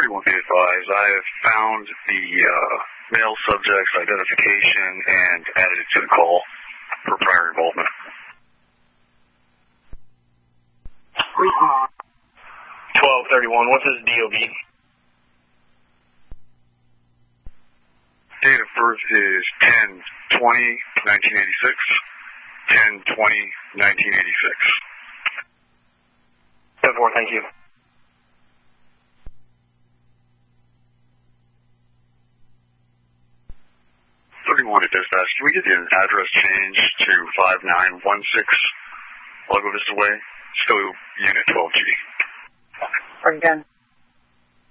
31 be advised, I have found the male subject's identification and added it to the call for prior involvement. 1231, what's his DOB? Date of birth is 10/20/1986. 10/20/1986. 10-4, thank you. 31 at dispatch. Can we get the address changed to 5916 Lago Vista Way? Still Unit 12G. Again.